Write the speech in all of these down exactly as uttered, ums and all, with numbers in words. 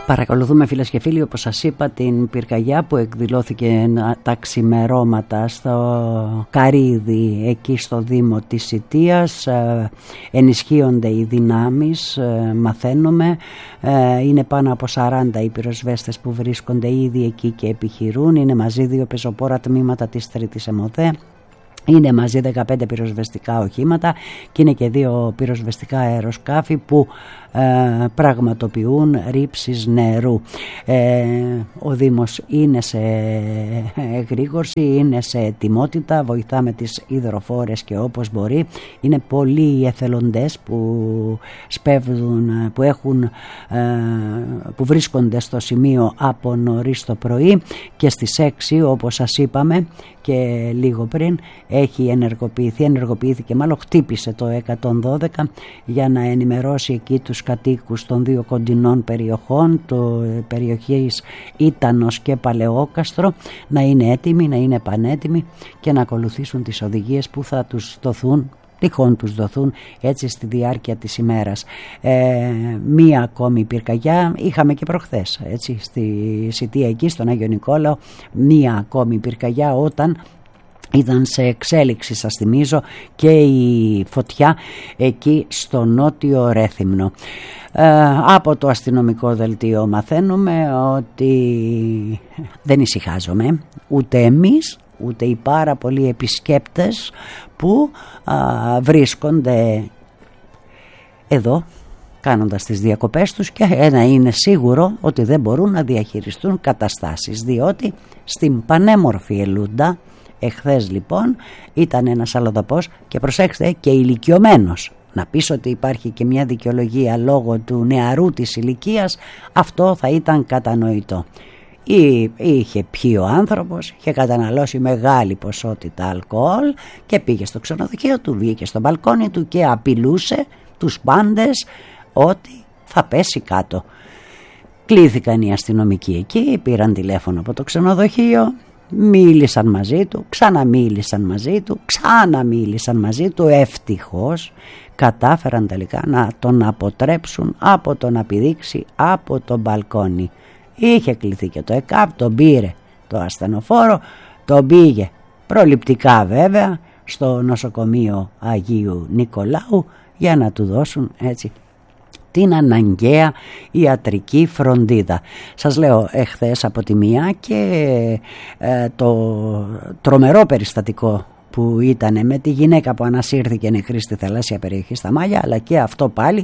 Παρακολουθούμε, φίλες και φίλοι, όπως σας είπα, την πυρκαγιά που εκδηλώθηκε τα ξημερώματα στο Καρύδι, εκεί στο Δήμο της Σιτίας. Ενισχύονται οι δυνάμεις, μαθαίνουμε. Είναι πάνω από σαράντα οι πυροσβέστες που βρίσκονται ήδη εκεί και επιχειρούν. Είναι μαζί δύο πεζοπόρα τμήματα της Τρίτης ΕΜΟΔΕ. Είναι μαζί δεκαπέντε πυροσβεστικά οχήματα και είναι και δύο πυροσβεστικά αεροσκάφη που ε, πραγματοποιούν ρήψεις νερού. Ε, ο Δήμος είναι σε εγρήγορση, είναι σε ετοιμότητα, βοηθά με τις υδροφόρες και όπως μπορεί. Είναι πολλοί οι εθελοντές που σπέβδουν, που, έχουν, ε, που βρίσκονται στο σημείο από νωρίς το πρωί, και στις έξι, όπως σας είπαμε και λίγο πριν, έχει ενεργοποιηθεί, ενεργοποιήθηκε μάλλον χτύπησε το εκατόν δώδεκα για να ενημερώσει εκεί τους κατοίκους των δύο κοντινών περιοχών, το περιοχής Ήτανος και Παλαιόκαστρο, να είναι έτοιμοι, να είναι πανέτοιμοι και να ακολουθήσουν τις οδηγίες που θα τους δοθούν, τυχόν τους δοθούν έτσι στη διάρκεια της ημέρας. Ε, μία ακόμη πυρκαγιά είχαμε και προχθές, έτσι, στη Σιτία εκεί στον Άγιο Νικόλαο, μία ακόμη πυρκαγιά, όταν ήταν σε εξέλιξη, σας θυμίζω, και η φωτιά εκεί στο νότιο Ρέθυμνο. Ε, από το αστυνομικό δελτίο μαθαίνουμε ότι δεν ησυχάζομαι, ούτε εμείς ούτε οι πάρα πολλοί επισκέπτες που α, βρίσκονται εδώ κάνοντας τις διακοπές τους, και ένα είναι σίγουρο, ότι δεν μπορούν να διαχειριστούν καταστάσεις, διότι στην πανέμορφη Ελούντα εχθές λοιπόν ήταν ένας αλλοδαπός, και προσέξτε, και ηλικιωμένος. Να πεις ότι υπάρχει και μια δικαιολογία λόγω του νεαρού της ηλικίας, αυτό θα ήταν κατανοητό. Ή, είχε πιει ο άνθρωπος, είχε καταναλώσει μεγάλη ποσότητα αλκοόλ και πήγε στο ξενοδοχείο του, βγήκε στο μπαλκόνι του και απειλούσε τους πάντες ότι θα πέσει κάτω. Κλήθηκαν οι αστυνομικοί εκεί, πήραν τηλέφωνο από το ξενοδοχείο, μίλησαν μαζί του, ξαναμίλησαν μαζί του, ξαναμίλησαν μαζί του. Ευτυχώς κατάφεραν τελικά να τον αποτρέψουν από το να πηδήξει από το μπαλκόνι. Είχε κληθεί και το ΕΚΑΠ, τον πήρε το ασθενοφόρο, τον πήγε προληπτικά βέβαια στο νοσοκομείο Αγίου Νικολάου για να του δώσουν έτσι την αναγκαία ιατρική φροντίδα. Σας λέω, εχθές από τη μία, και ε, το τρομερό περιστατικό που ήταν με τη γυναίκα που ανασύρθηκε νεκρή στη θαλάσσια περιοχή στα Μάλια, αλλά και αυτό πάλι,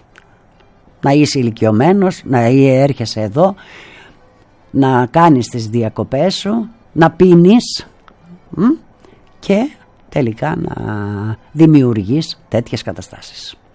να είσαι ηλικιωμένος, να έρχεσαι εδώ, να κάνεις τις διακοπές σου, να πίνεις μ, και τελικά να δημιουργείς τέτοιες καταστάσεις.